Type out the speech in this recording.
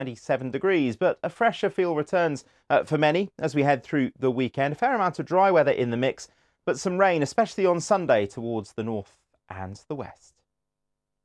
27 degrees, but a fresher feel returns for many as we head through the weekend. A fair amount of dry weather in the mix, but some rain, especially on Sunday towards the north and the west.